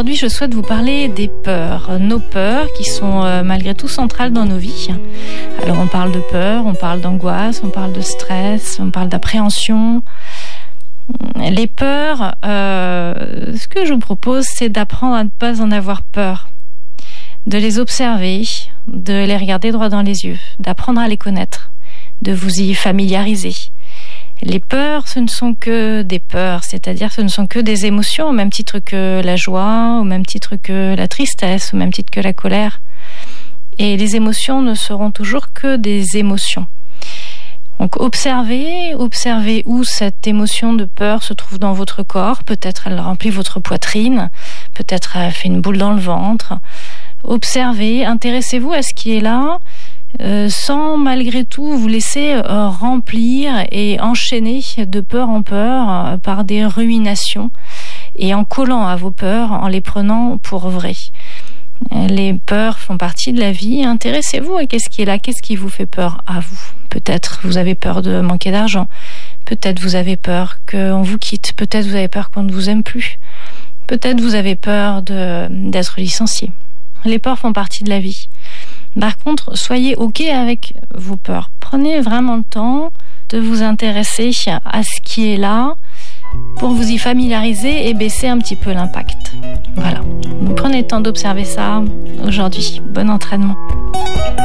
aujourd'hui, je souhaite vous parler des peurs. Nos peurs qui sont malgré tout centrales dans nos vies. Alors on parle de peur, on parle d'angoisse, on parle de stress, on parle d'appréhension. Les peurs, ce que je vous propose, c'est d'apprendre à ne pas en avoir peur, de les observer, de les regarder droit dans les yeux, d'apprendre à les connaître, de vous y familiariser. Les peurs, ce ne sont que des peurs, c'est-à-dire ce ne sont que des émotions, au même titre que la joie, au même titre que la tristesse, au même titre que la colère. Et les émotions ne seront toujours que des émotions. Donc observez où cette émotion de peur se trouve dans votre corps. Peut-être elle remplit votre poitrine, peut-être elle fait une boule dans le ventre. Observez, intéressez-vous à ce qui est là, sans malgré tout vous laisser remplir et enchaîner de peur en peur par des ruminations et en collant à vos peurs, en les prenant pour vraies. Les peurs font partie de la vie. Intéressez-vous à qu'est-ce qui est là, qu'est-ce qui vous fait peur à vous. Peut-être vous avez peur de manquer d'argent, peut-être vous avez peur qu'on vous quitte, peut-être vous avez peur qu'on ne vous aime plus, peut-être vous avez peur d'être licencié. Les peurs font partie de la vie. Par contre, soyez OK avec vos peurs. Prenez vraiment le temps de vous intéresser à ce qui est là pour vous y familiariser et baisser un petit peu l'impact. Voilà. Prenez le temps d'observer ça aujourd'hui. Bon entraînement.